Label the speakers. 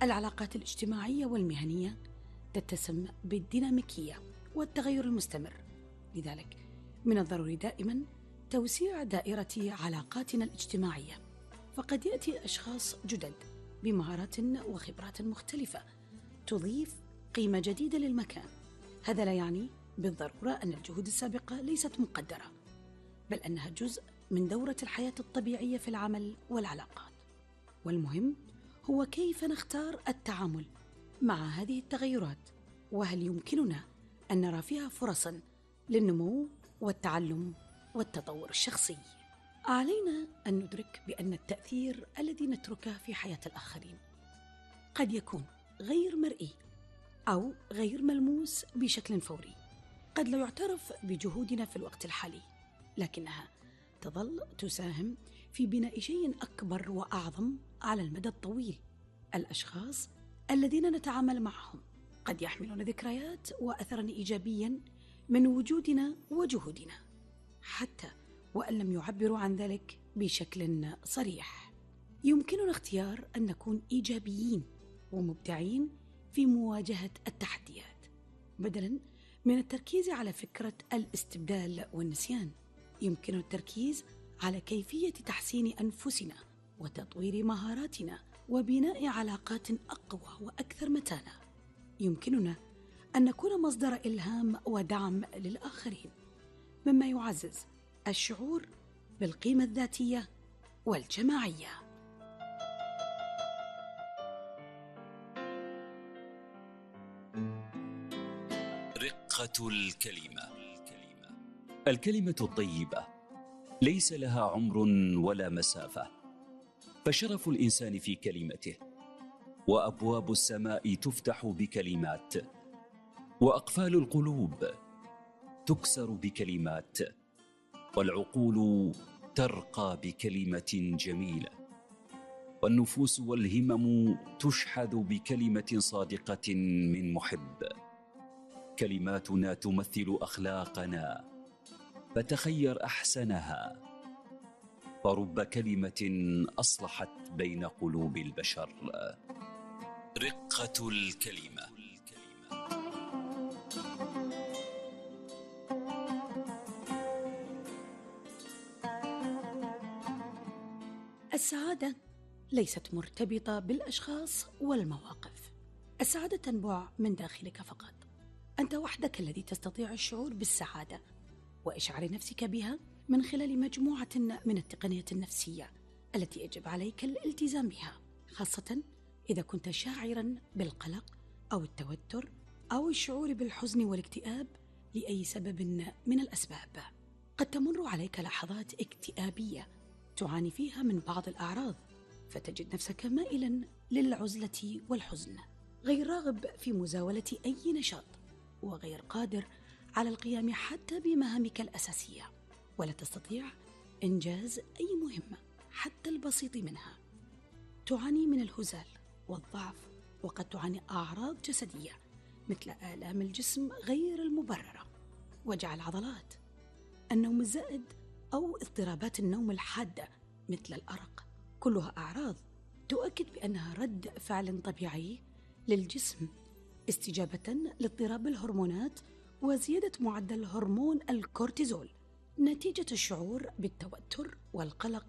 Speaker 1: العلاقات الاجتماعية والمهنية تتسم بالديناميكية والتغير المستمر، لذلك من الضروري دائما توسيع دائرة علاقاتنا الاجتماعية، فقد يأتي أشخاص جدد بمهارات وخبرات مختلفة تضيف قيمة جديدة للمكان. هذا لا يعني بالضرورة أن الجهود السابقة ليست مقدرة، بل أنها جزء من دورة الحياة الطبيعية في العمل والعلاقات، والمهم هو كيف نختار التعامل مع هذه التغيرات، وهل يمكننا أن نرى فيها فرصاً للنمو والتعلم والتطور الشخصي. علينا أن ندرك بأن التأثير الذي نتركه في حياة الآخرين قد يكون غير مرئي أو غير ملموس بشكل فوري، قد لا يعترف بجهودنا في الوقت الحالي، لكنها تظل تساهم في بناء شيء أكبر وأعظم على المدى الطويل. الأشخاص الذين نتعامل معهم قد يحملون ذكريات وأثراً إيجابياً من وجودنا وجهودنا، حتى وأن لم يعبروا عن ذلك بشكل صريح. يمكننا اختيار أن نكون إيجابيين ومبدعين في مواجهة التحديات، بدلاً من التركيز على فكرة الاستبدال والنسيان. يمكن التركيز على كيفية تحسين أنفسنا وتطوير مهاراتنا وبناء علاقات أقوى وأكثر متانة. يمكننا أن نكون مصدر إلهام ودعم للآخرين، مما يعزز الشعور بالقيمة الذاتية والجماعية.
Speaker 2: رقة الكلمة. الكلمة الطيبة ليس لها عمر ولا مسافة، فشرف الإنسان في كلمته، وأبواب السماء تفتح بكلمات، وأقفال القلوب تكسر بكلمات، والعقول ترقى بكلمة جميلة، والنفوس والهمم تشحذ بكلمة صادقة من محب. كلماتنا تمثل أخلاقنا، فتخير أحسنها، فرب كلمة أصلحت بين قلوب البشر. رقة الكلمة.
Speaker 1: السعادة ليست مرتبطة بالأشخاص والمواقف، السعادة تنبع من داخلك فقط. أنت وحدك الذي تستطيع الشعور بالسعادة وإشعار نفسك بها من خلال مجموعة من التقنيات النفسية التي يجب عليك الالتزام بها، خاصة إذا كنت شاعراً بالقلق أو التوتر أو الشعور بالحزن والاكتئاب لأي سبب من الأسباب. قد تمر عليك لحظات اكتئابية تعاني فيها من بعض الأعراض، فتجد نفسك مائلاً للعزلة والحزن، غير راغب في مزاولة أي نشاط، وغير قادر على القيام حتى بمهامك الأساسية، ولا تستطيع إنجاز أي مهمة حتى البسيط منها. تعاني من الهزال والضعف، وقد تعاني أعراض جسدية مثل آلام الجسم غير المبررة، وجع العضلات، النوم الزائد، أو اضطرابات النوم الحادة مثل الأرق. كلها أعراض تؤكد بأنها رد فعل طبيعي للجسم استجابة لاضطراب الهرمونات وزيادة معدل هرمون الكورتيزول نتيجة الشعور بالتوتر والقلق